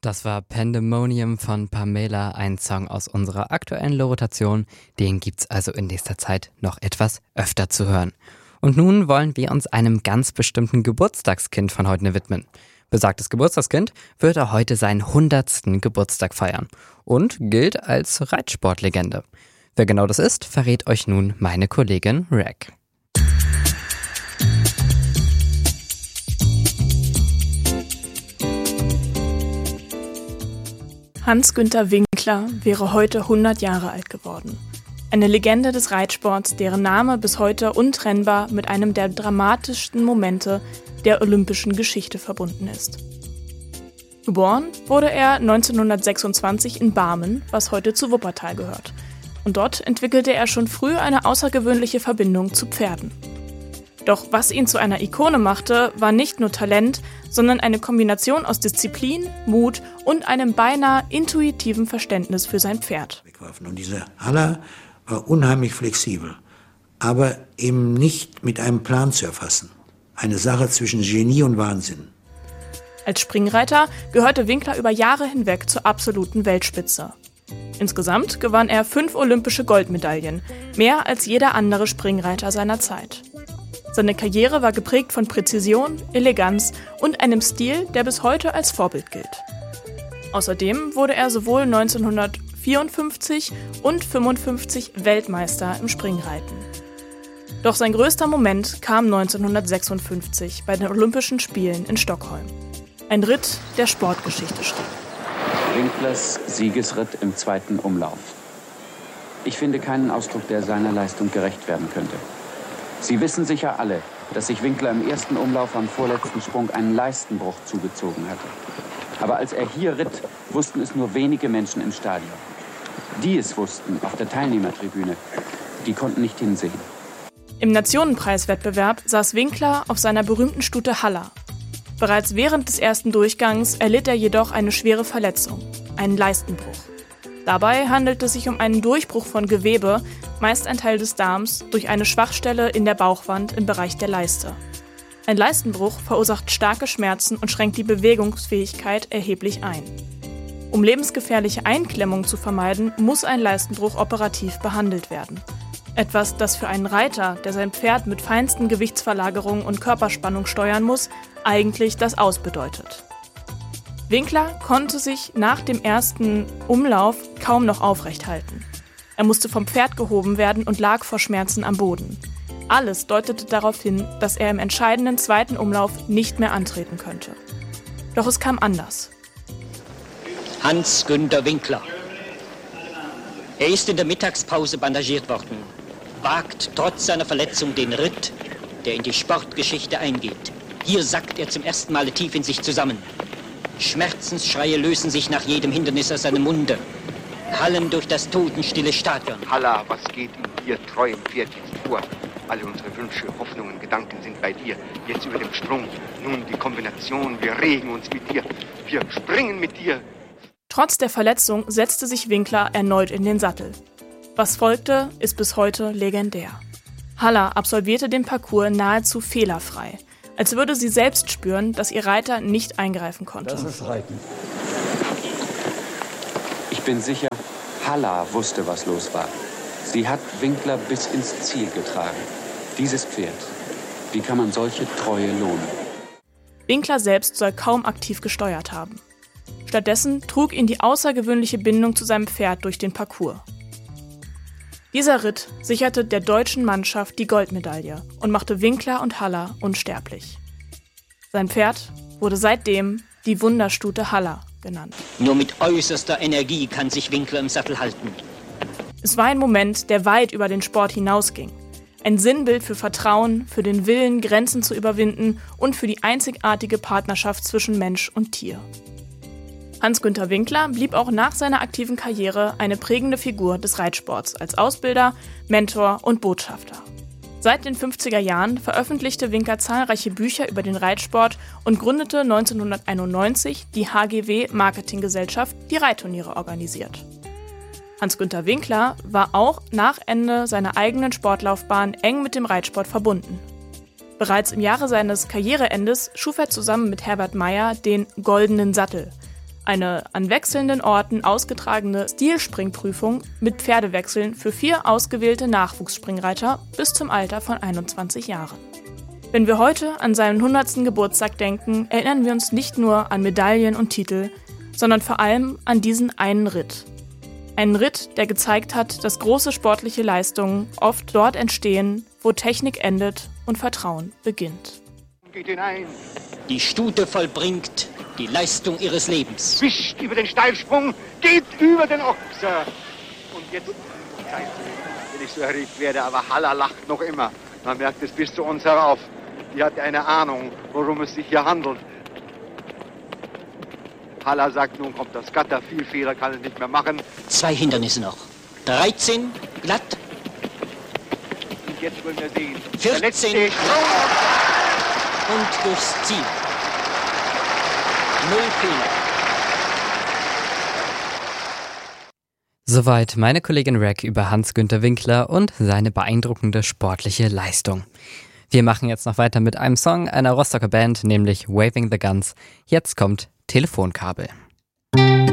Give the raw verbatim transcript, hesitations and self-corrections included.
Das war Pandemonium von Pamela, ein Song aus unserer aktuellen Rotation. Den gibt's also in nächster Zeit noch etwas öfter zu hören. Und nun wollen wir uns einem ganz bestimmten Geburtstagskind von heute widmen. Besagtes Geburtstagskind wird er heute seinen hundertsten Geburtstag feiern und gilt als Reitsportlegende. Wer genau das ist, verrät euch nun meine Kollegin Reg. Hans-Günter Winkler wäre heute hundert Jahre alt geworden. Eine Legende des Reitsports, deren Name bis heute untrennbar mit einem der dramatischsten Momente der olympischen Geschichte verbunden ist. Geboren wurde er neunzehnhundertsechsundzwanzig in Barmen, was heute zu Wuppertal gehört. Und dort entwickelte er schon früh eine außergewöhnliche Verbindung zu Pferden. Doch was ihn zu einer Ikone machte, war nicht nur Talent, sondern eine Kombination aus Disziplin, Mut und einem beinahe intuitiven Verständnis für sein Pferd. Und diese Haller war unheimlich flexibel, aber eben nicht mit einem Plan zu erfassen. Eine Sache zwischen Genie und Wahnsinn. Als Springreiter gehörte Winkler über Jahre hinweg zur absoluten Weltspitze. Insgesamt gewann er fünf olympische Goldmedaillen, mehr als jeder andere Springreiter seiner Zeit. Seine Karriere war geprägt von Präzision, Eleganz und einem Stil, der bis heute als Vorbild gilt. Außerdem wurde er sowohl neunzehnhundertvierundfünfzig und fünfundfünfzig Weltmeister im Springreiten. Doch sein größter Moment kam neunzehnhundertsechsundfünfzig bei den Olympischen Spielen in Stockholm. Ein Ritt, der Sportgeschichte schrieb. Winklers Siegesritt im zweiten Umlauf. Ich finde keinen Ausdruck, der seiner Leistung gerecht werden könnte. Sie wissen sicher alle, dass sich Winkler im ersten Umlauf am vorletzten Sprung einen Leistenbruch zugezogen hatte. Aber als er hier ritt, wussten es nur wenige Menschen im Stadion. Die es wussten, auf der Teilnehmertribüne, die konnten nicht hinsehen. Im Nationenpreiswettbewerb saß Winkler auf seiner berühmten Stute Haller. Bereits während des ersten Durchgangs erlitt er jedoch eine schwere Verletzung, einen Leistenbruch. Dabei handelt es sich um einen Durchbruch von Gewebe, meist ein Teil des Darms, durch eine Schwachstelle in der Bauchwand im Bereich der Leiste. Ein Leistenbruch verursacht starke Schmerzen und schränkt die Bewegungsfähigkeit erheblich ein. Um lebensgefährliche Einklemmung zu vermeiden, muss ein Leistenbruch operativ behandelt werden. Etwas, das für einen Reiter, der sein Pferd mit feinsten Gewichtsverlagerungen und Körperspannung steuern muss, eigentlich das Aus bedeutet. Winkler konnte sich nach dem ersten Umlauf kaum noch aufrecht halten. Er musste vom Pferd gehoben werden und lag vor Schmerzen am Boden. Alles deutete darauf hin, dass er im entscheidenden zweiten Umlauf nicht mehr antreten könnte. Doch es kam anders. Hans-Günter Winkler. Er ist in der Mittagspause bandagiert worden, wagt trotz seiner Verletzung den Ritt, der in die Sportgeschichte eingeht. Hier sackt er zum ersten Mal tief in sich zusammen. Schmerzensschreie lösen sich nach jedem Hindernis aus seinem Munde, hallen durch das totenstille Stadion. Halla, was geht in dir, treuem Pferd, jetzt vor? Alle unsere Wünsche, Hoffnungen, Gedanken sind bei dir. Jetzt über dem Sprung, nun die Kombination, wir regen uns mit dir, wir springen mit dir. Trotz der Verletzung setzte sich Winkler erneut in den Sattel. Was folgte, ist bis heute legendär. Haller absolvierte den Parcours nahezu fehlerfrei, als würde sie selbst spüren, dass ihr Reiter nicht eingreifen konnte. Das ist Reiten. Ich bin sicher, Haller wusste, was los war. Sie hat Winkler bis ins Ziel getragen. Dieses Pferd. Wie kann man solche Treue lohnen? Winkler selbst soll kaum aktiv gesteuert haben. Stattdessen trug ihn die außergewöhnliche Bindung zu seinem Pferd durch den Parcours. Dieser Ritt sicherte der deutschen Mannschaft die Goldmedaille und machte Winkler und Haller unsterblich. Sein Pferd wurde seitdem die Wunderstute Haller genannt. Nur mit äußerster Energie kann sich Winkler im Sattel halten. Es war ein Moment, der weit über den Sport hinausging. Ein Sinnbild für Vertrauen, für den Willen, Grenzen zu überwinden und für die einzigartige Partnerschaft zwischen Mensch und Tier. Hans-Günter Winkler blieb auch nach seiner aktiven Karriere eine prägende Figur des Reitsports als Ausbilder, Mentor und Botschafter. Seit den fünfziger Jahren veröffentlichte Winkler zahlreiche Bücher über den Reitsport und gründete neunzehnhunderteinundneunzig die H G W Marketinggesellschaft, die Reitturniere organisiert. Hans-Günter Winkler war auch nach Ende seiner eigenen Sportlaufbahn eng mit dem Reitsport verbunden. Bereits im Jahre seines Karriereendes schuf er zusammen mit Herbert Meyer den Goldenen Sattel, Eine an wechselnden Orten ausgetragene Stilspringprüfung mit Pferdewechseln für vier ausgewählte Nachwuchsspringreiter bis zum Alter von einundzwanzig Jahren. Wenn wir heute an seinen hundertsten Geburtstag denken, erinnern wir uns nicht nur an Medaillen und Titel, sondern vor allem an diesen einen Ritt. Einen Ritt, der gezeigt hat, dass große sportliche Leistungen oft dort entstehen, wo Technik endet und Vertrauen beginnt. Geht hinein. Die Stute vollbringt die Leistung ihres Lebens. Wischt über den Steilsprung, geht über den Ochse. Und jetzt, Zeit, wenn ich so erregt werde, aber Haller lacht noch immer. Man merkt es bis zu uns herauf. Die hat eine Ahnung, worum es sich hier handelt. Haller sagt, nun kommt das Gatter, viel Fehler kann er nicht mehr machen. Zwei Hindernisse noch. dreizehn, glatt. Und jetzt wollen wir sehen. vierzehn. Der letzte Sprung. Und durchs Ziel. Null Fehler. Soweit meine Kollegin Rack über Hans-Günter Winkler und seine beeindruckende sportliche Leistung. Wir machen jetzt noch weiter mit einem Song einer Rostocker Band, nämlich Waving the Guns. Jetzt kommt Telefonkabel.